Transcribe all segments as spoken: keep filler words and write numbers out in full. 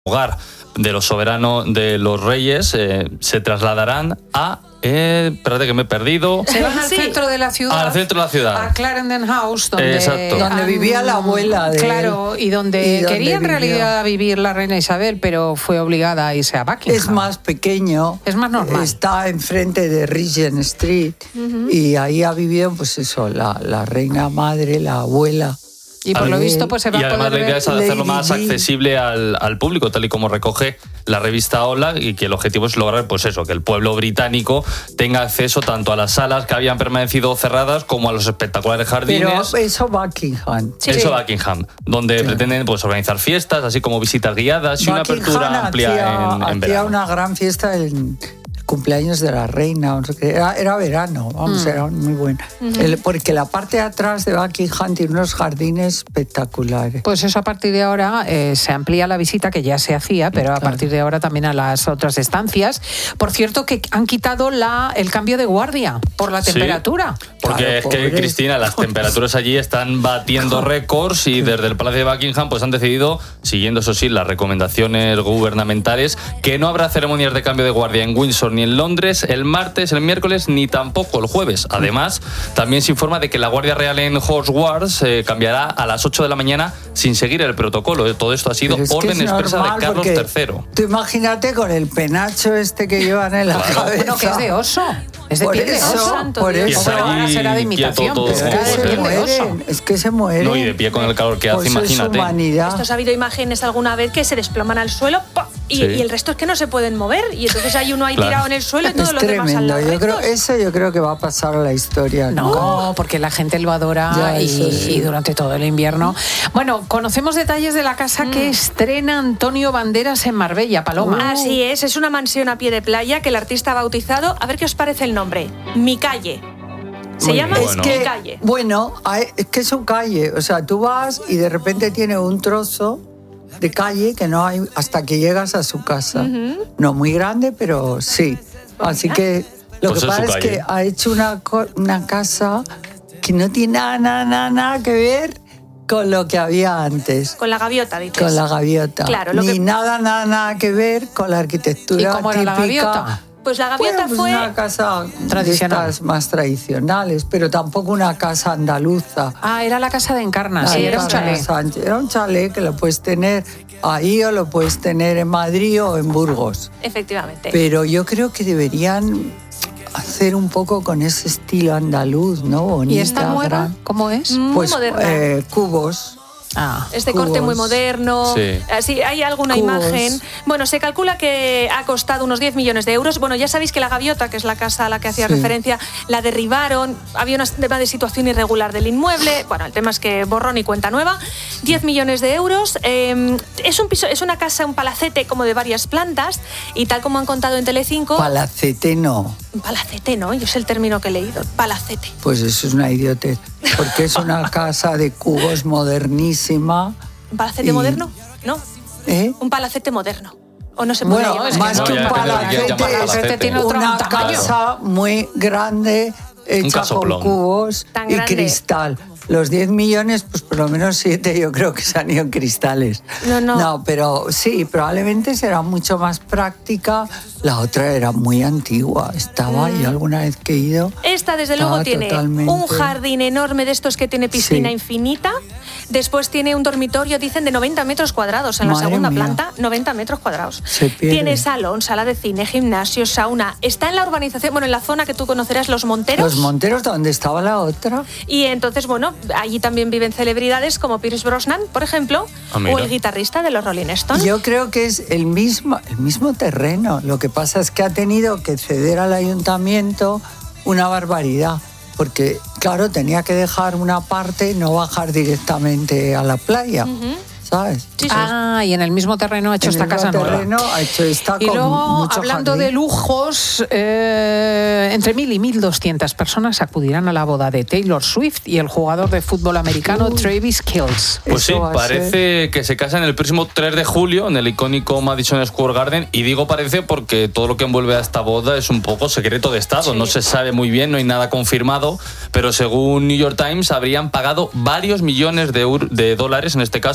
hogar de los soberanos de los reyes, eh, se trasladarán a... Eh, espérate que me he perdido. Se van al sí. centro de la ciudad. Al centro de la ciudad. A Clarendon House, donde, Exacto. donde vivía la abuela. De claro, y donde y quería en vivió. realidad vivir la reina Isabel, pero fue obligada a irse a Buckingham. Es más pequeño. Es más normal. Está enfrente de Regent Street uh-huh. y ahí ha vivido, pues eso, la, la reina madre, la abuela. Y por lo visto pues se va y a además poder la idea ver es hacerlo Lady más Di. accesible al, al público, tal y como recoge la revista Hola, y que el objetivo es lograr pues eso, que el pueblo británico tenga acceso tanto a las salas que habían permanecido cerradas como a los espectaculares jardines. Pero eso Buckingham. Sí. Eso Buckingham, donde sí. pretenden pues organizar fiestas, así como visitas guiadas y Buckingham una apertura amplia hacía, en, en hacía verano. una gran fiesta en cumpleaños de la reina, era, era verano, vamos, mm. era muy bueno. Uh-huh. El, porque la parte de atrás de Buckingham tiene unos jardines espectaculares. Pues eso a partir de ahora eh, se amplía la visita, que ya se hacía, pero claro. a partir de ahora también a las otras estancias. Por cierto, que han quitado la, el cambio de guardia por la temperatura. Sí, porque claro, es que, pobres. Cristina, las temperaturas allí están batiendo récords y desde el Palacio de Buckingham pues han decidido, siguiendo eso sí las recomendaciones gubernamentales, que no habrá ceremonias de cambio de guardia en Windsor ni en Londres el martes, el miércoles ni tampoco el jueves. Además, también se informa de que la Guardia Real en Hogwarts eh, cambiará a las ocho de la mañana sin seguir el protocolo. Todo esto ha sido es orden es expresa de Carlos tercero. Tú imagínate con el penacho este que llevan en la claro. cabeza. Bueno, que es de oso. Es de por piel de eso, oso. Santo por Dios. eso. Ahora será de imitación, todo, pero todo, era de todo, piel todo. de oso. Es que se mueren. No, y de pie con el calor que hace, pues imagínate. Es humanidad. Estos ha habido imágenes alguna vez que se desploman al suelo y, sí. y el resto es que no se pueden mover y entonces hay uno ahí claro. tirado en el suelo y todos es los tremendo. demás al lado. Yo creo, eso yo creo que va a pasar a la historia. No, no porque la gente lo adora ya, y, sí. y durante todo el invierno. Bueno, conocemos detalles de la casa mm. que estrena Antonio Banderas en Marbella, Paloma. Uh. Así es, es una mansión a pie de playa que el artista ha bautizado. A ver qué os parece el nombre. Mi calle. Se Muy llama bueno. Es que, Mi calle. Bueno, es que es su calle. O sea, tú vas y de repente tiene un trozo de calle que no hay hasta que llegas a su casa. Uh-huh. No muy grande, pero sí. Así que lo pues que es pasa es que ha hecho una, una casa que no tiene nada, nada, nada que ver con lo que había antes. Con la gaviota, dices. Con la gaviota. Claro, lo Ni que... nada, nada, nada que ver con la arquitectura ¿Y cómo típica. Era la gaviota? Pues la gaviota bueno, pues fue una casa tradicional, de estas más tradicionales, pero tampoco una casa andaluza. Ah, era la casa de Encarna, sí, era un chalet. Sánchez. Era un chalet que lo puedes tener ahí o lo puedes tener en Madrid o en Burgos. Efectivamente. Pero yo creo que deberían hacer un poco con ese estilo andaluz, ¿no? Bonita, ¿Y esta nueva? Gran. ¿Cómo es? Muy pues, moderna. Eh, cubos. Ah, este corte muy moderno. Sí. Así, hay alguna Cubos. imagen. Bueno, se calcula que ha costado unos diez millones de euros. Bueno, ya sabéis que la gaviota, que es la casa a la que hacía sí. referencia, la derribaron. Había un tema de situación irregular del inmueble. Bueno, el tema es que borrón y cuenta nueva. diez millones de euros. Eh, es un piso, es una casa, un palacete como de varias plantas. Y tal como han contado en Telecinco. Palacete no. Palacete no, yo es el término que he leído. Palacete. Pues eso es una idiotez. Porque es una casa de cubos modernísima. ¿Un palacete y... moderno? No. ¿Eh? Un palacete moderno. O no se puede bueno, llamar. más no, que un palacete, palacete tiene otro una tamaño. casa muy grande hecha con cubos y cristal. Los diez millones, pues por lo menos siete yo creo que se han ido en cristales. No, no. No, pero sí, probablemente será mucho más práctica. La otra era muy antigua. Estaba mm. yo alguna vez que he ido. Esta, desde luego, tiene totalmente... un jardín enorme de estos que tiene piscina sí. infinita. Después tiene un dormitorio, dicen, de noventa metros cuadrados en la Madre segunda mía. planta. noventa metros cuadrados. Se pierde. Tiene salón, sala de cine, gimnasio, sauna. Está en la urbanización, bueno, en la zona que tú conocerás, Los Monteros. Los Monteros, ¿dónde estaba la otra? Y entonces, bueno, allí también viven celebridades como Pierce Brosnan, por ejemplo, ah, o el guitarrista de los Rolling Stones. Yo creo que es el mismo, el mismo terreno. Lo que pasa es que ha tenido que ceder al ayuntamiento una barbaridad. Porque, claro, tenía que dejar una parte y no bajar directamente a la playa, uh-huh. ¿sabes? Sí, sí. Ah, y en el mismo terreno ha hecho en esta el casa mismo nueva. terreno ha hecho esta y con luego, mucho hablando jardín. de lujos, eh, entre mil y mil doscientas personas acudirán a la boda de Taylor Swift y el jugador de fútbol americano Uy. Travis Kelce. Pues sí, parece que se casan el próximo tres de julio en el icónico Madison Square Garden. Y digo parece porque todo lo que envuelve a esta boda es un poco secreto de Estado. Sí. No se sabe muy bien, no hay nada confirmado. Pero según New York Times, habrían pagado varios millones de, eur- de dólares, en este caso, por el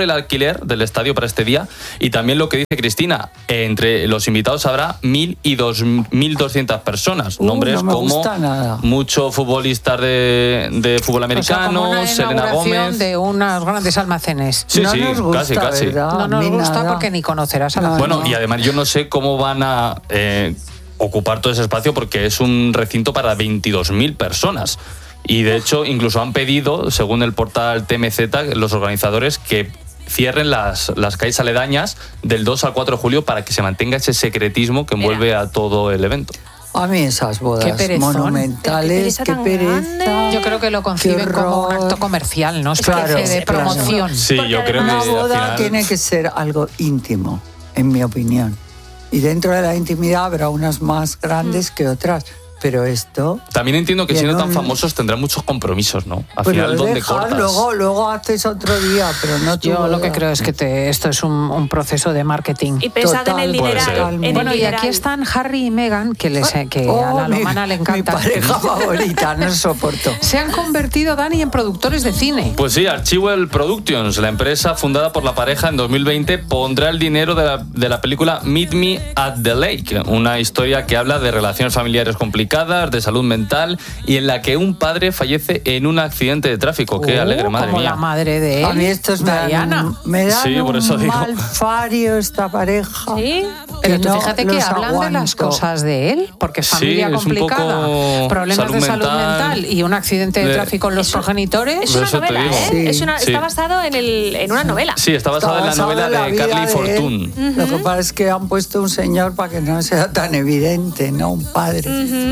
el alquiler del estadio para este día y también lo que dice Cristina, entre los invitados habrá mil y dos mil doscientas personas, Uh, nombres no me como gusta nada. muchos futbolistas de, de fútbol americano, O sea, como una Selena inauguración Gómez. de unos grandes almacenes. Sí, no sí, nos gusta, casi, casi. ¿verdad? No A nos mí gusta nada. porque ni conocerás a la No, Bueno, no. y además yo no sé cómo van a eh, ocupar todo ese espacio porque es un recinto para veintidós mil personas. Y de hecho, incluso han pedido, según el portal T M Z, los organizadores que cierren las, las calles aledañas del dos al cuatro de julio para que se mantenga ese secretismo que envuelve a todo el evento. A mí esas Qué bodas perezón. monumentales, Qué qué pereza tan pereza. grande. Yo creo que lo conciben Qué como un horror. acto comercial, no es Claro, especie de claro. promoción. Sí, Porque yo creo que Una al boda final... tiene que ser algo íntimo, en mi opinión. Y dentro de la intimidad habrá unas más grandes que otras. Pero esto... También entiendo que Y en siendo tan un- famosos tendrán muchos compromisos, ¿no? Al Pues final, lo ¿dónde dejas, cortas? luego, luego haces otro día, pero no tu Yo lo boda. que creo es que te- esto es un, un proceso de marketing. Y pensad Total, en el puede dineral. ser. en el Bueno, y dineral. aquí están Harry y Meghan, que, les, que Oh, a la mi- lomana le Mi encanta. pareja favorita, no soporto. Se han convertido, Dani, en productores de cine. Pues sí, Archival Productions, la empresa fundada por la pareja en dos mil veinte, pondrá el dinero de la, de la película Meet Me at the Lake, una historia que habla de relaciones familiares complicadas, de salud mental y en la que un padre fallece en un accidente de tráfico. Qué Oh, alegre, madre como mía. la madre de él, A mí estos me dan, Diana. un, me dan Sí, por eso un digo. mal fario esta pareja. ¿Sí? Pero que tú no fíjate que los hablan de las aguanto. cosas de él, porque Sí, familia es un complicada, poco problemas salud de salud mental, mental, y un accidente de de- tráfico en los progenitores. Es Por una eso te novela, digo. ¿eh? Sí. Es una- Sí. Está basado en, el, en una novela. Sí, está basada en la Está basado novela en la de vida Carly de él. Fortune. Lo que pasa es que han puesto un señor para que no sea tan evidente, ¿no? Un padre.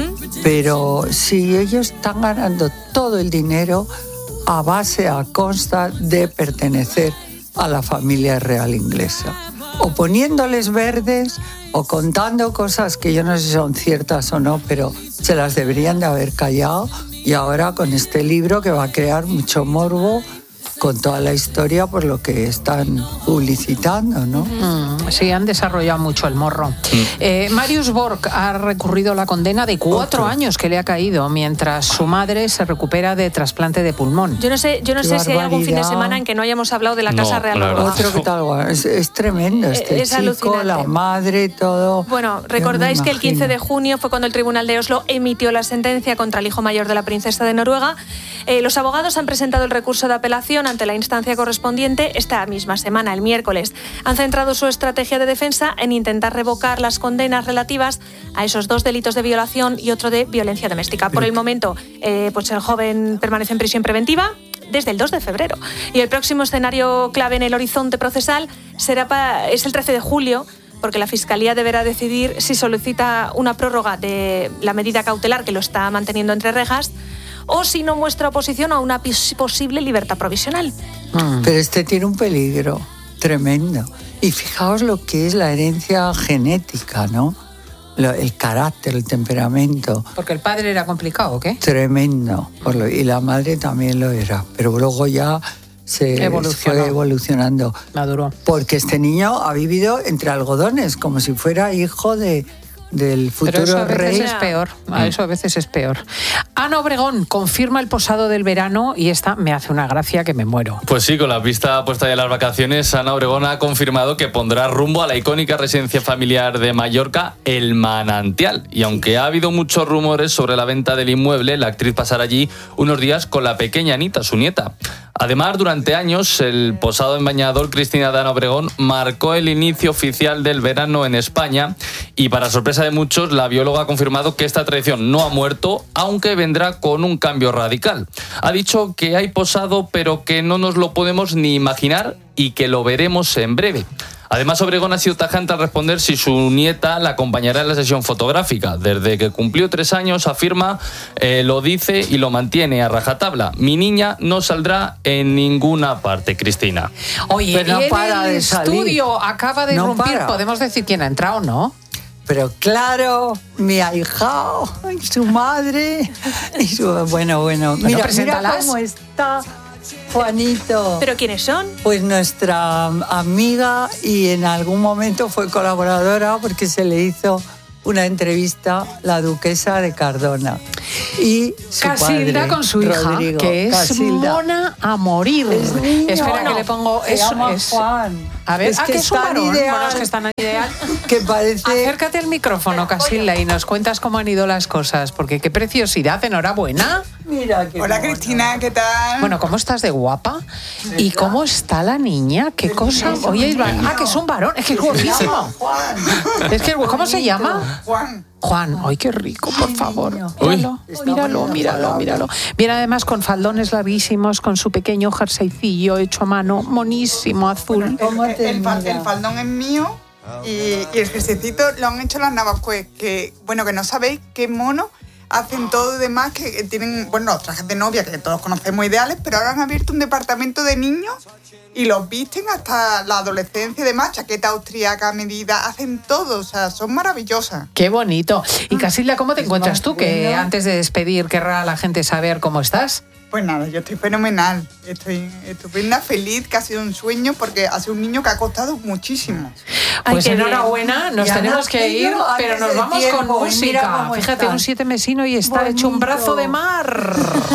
Pero si ellos están ganando todo el dinero a base, a consta de pertenecer a la familia real inglesa. O poniéndoles verdes o contando cosas que yo no sé si son ciertas o no, pero se las deberían de haber callado. Y ahora con este libro que va a crear mucho morbo con toda la historia por lo que están publicitando, ¿no? Mm, sí, han desarrollado mucho el morro. Eh, Marius Borg ha recurrido a la condena de cuatro Otro. años que le ha caído mientras su madre se recupera de trasplante de pulmón. Yo no sé, yo no Qué sé si hay algún fin de barbaridad. semana en que no hayamos hablado de la No, Casa Real la verdad. Noruega. Otro que tal, bueno, es, es tremendo este Es chico, alucinante. la madre, todo. Bueno, Yo recordáis me que el quince de imagino. junio fue cuando el Tribunal de Oslo emitió la sentencia contra el hijo mayor de la princesa de Noruega. Eh, los abogados han presentado el recurso de apelación ante la instancia correspondiente esta misma semana, el miércoles. Han centrado su estrategia de defensa en intentar revocar las condenas relativas a esos dos delitos de violación y otro de violencia doméstica. Por el momento, eh, pues el joven permanece en prisión preventiva desde el dos de febrero. Y el próximo escenario clave en el horizonte procesal será pa- es el trece de julio, porque la Fiscalía deberá decidir si solicita una prórroga de la medida cautelar que lo está manteniendo entre rejas o si no muestra oposición a una pis- posible libertad provisional. Pero este tiene un peligro tremendo. Y fijaos lo que es la herencia genética, ¿no? Lo- el carácter, el temperamento. Porque el padre era complicado, ¿o qué? Tremendo. Por lo- y la madre también lo era. Pero luego ya se Evolucionó. fue evolucionando. Maduro. Porque este niño ha vivido entre algodones, como si fuera hijo de, del Pero eso futuro a veces rey. es peor. A eso a veces es peor. Ana Obregón confirma el posado del verano y esta me hace una gracia que me muero. Pues sí, con la vista puesta ya las vacaciones, Ana Obregón ha confirmado que pondrá rumbo a la icónica residencia familiar de Mallorca, El Manantial. Y aunque ha habido muchos rumores sobre la venta del inmueble, la actriz pasará allí unos días con la pequeña Anita, su nieta. Además, durante años, el posado en Bañador Cristina de Ana Obregón marcó el inicio oficial del verano en España y, para sorpresa de muchos, la bióloga ha confirmado que esta tradición no ha muerto, aunque vendrá con un cambio radical. Ha dicho que hay posado, pero que no nos lo podemos ni imaginar y que lo veremos en breve. Además, Obregón ha sido tajante al responder si su nieta la acompañará en la sesión fotográfica. Desde que cumplió tres años, afirma, eh, lo dice y lo mantiene a rajatabla. Mi niña no saldrá en ninguna parte, Cristina. Oye, Pero no y en para el de salir. estudio acaba de No irrumpir, para. podemos decir quién ha entrado, ¿no? Pero claro, mi ahijao, y su madre, y su... Bueno, bueno, mira, mira preséntalas. cómo está Juanito. ¿Pero quiénes son? Pues nuestra amiga y en algún momento fue colaboradora porque se le hizo una entrevista la duquesa de Cardona y su Casilda padre, con su hija, Rodrigo. que es Casilda. mona a morir. Es niño. Espera que le pongo... Se Es, llama es- Juan. A ver, es ah, que que es un tan varón. ideal, Bueno, es que es tan ideal. que parece... Acércate al micrófono, Casilda, y nos cuentas cómo han ido las cosas, porque qué preciosidad, enhorabuena. Mira qué Hola mono. Cristina, ¿qué tal? Bueno, ¿cómo estás de guapa? ¿Y cómo está la niña? ¿Qué cosa? Oye, es va- ah, que es un varón, es que es guapísimo. Juan. Es que, ¿cómo se llama? Juan. Juan, ay, qué rico, por favor. Uy. Míralo, míralo, míralo, míralo. Viene además con faldones larguísimos, con su pequeño jerseycillo hecho a mano, monísimo, azul. ¿Cómo El, te el fal- mira? el faldón es mío y, y el jerseycito lo han hecho las Navascués, que bueno, que no sabéis qué mono hacen todo y demás, que tienen, bueno, los trajes de novia que todos conocemos ideales, pero ahora han abierto un departamento de niños y los visten hasta la adolescencia y demás, chaqueta austríaca a medida, hacen todo, o sea, son maravillosas. Qué bonito. Y Casilda, ¿cómo te Es encuentras más tú? Que bueno. antes de despedir querrá la gente saber cómo estás. Pues nada, yo estoy fenomenal, estoy estupenda, feliz, que ha sido un sueño, porque ha sido un niño que ha costado muchísimo. Ay, Pues qué enhorabuena, nos Y ha tenemos que ir, nacido pero antes nos de vamos tiempo, con y mira música. cómo Fíjate, está. un siete mesino y está hecho un brazo de mar.